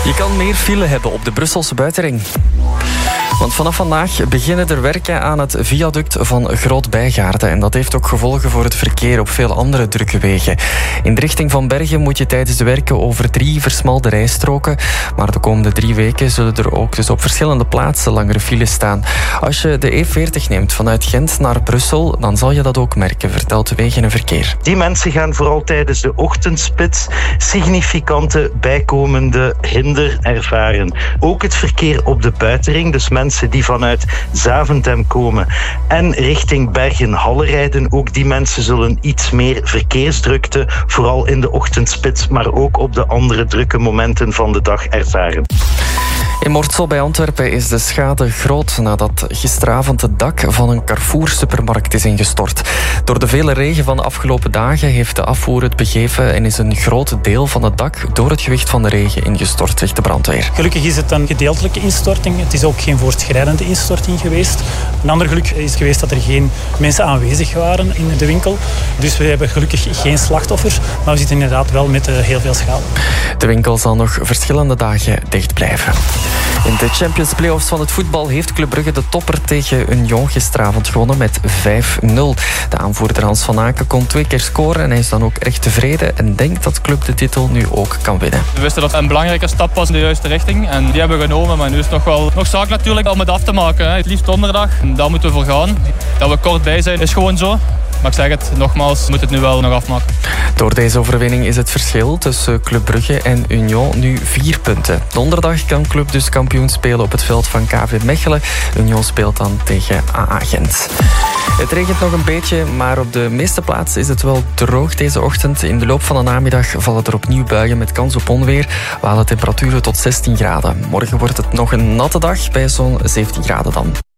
Je kan meer file hebben op de Brusselse buitenring. Want vanaf vandaag beginnen er werken aan het viaduct van Groot-Bijgaarden. En dat heeft ook gevolgen voor het verkeer op veel andere drukke wegen. In de richting van Bergen moet je tijdens de werken over 3 versmalde rijstroken. Maar de komende 3 weken zullen er ook dus op verschillende plaatsen langere files staan. Als je de E40 neemt vanuit Gent naar Brussel, dan zal je dat ook merken, vertelt de Wegen en Verkeer. Die mensen gaan vooral tijdens de ochtendspits significante bijkomende hinder ervaren. Ook het verkeer op de buitenring, dus mensen die vanuit Zaventem komen en richting Bergen-Halle rijden, ook die mensen zullen iets meer verkeersdrukte, vooral in de ochtendspits, maar ook op de andere drukke momenten van de dag ervaren. In Mortsel bij Antwerpen is de schade groot nadat gisteravond het dak van een Carrefour-supermarkt is ingestort. Door de vele regen van de afgelopen dagen heeft de afvoer het begeven en is een groot deel van het dak door het gewicht van de regen ingestort, zegt de brandweer. Gelukkig is het een gedeeltelijke instorting. Het is ook geen voortschrijdende instorting geweest. Een ander geluk is geweest dat er geen mensen aanwezig waren in de winkel. Dus we hebben gelukkig geen slachtoffers, maar we zitten inderdaad wel met heel veel schade. De winkel zal nog verschillende dagen dicht blijven. In de Champions Playoffs van het voetbal heeft Club Brugge de topper tegen Union gisteravond gewonnen met 5-0. De aanvoerder Hans van Aken kon 2 keer scoren en hij is dan ook erg tevreden en denkt dat Club de titel nu ook kan winnen. We wisten dat het een belangrijke stap was in de juiste richting en die hebben we genomen, maar nu is het nog zaak natuurlijk om het af te maken. Het liefst donderdag, daar moeten we voor gaan. Dat we kort bij zijn is gewoon zo. Maar ik zeg het nogmaals, moet het nu wel nog afmaken. Door deze overwinning is het verschil tussen Club Brugge en Union nu 4 punten. Donderdag kan Club dus kampioen spelen op het veld van KV Mechelen. Union speelt dan tegen AA Gent. Het regent nog een beetje, maar op de meeste plaatsen is het wel droog deze ochtend. In de loop van de namiddag vallen er opnieuw buien met kans op onweer. We halen temperaturen tot 16 graden. Morgen wordt het nog een natte dag bij zo'n 17 graden dan.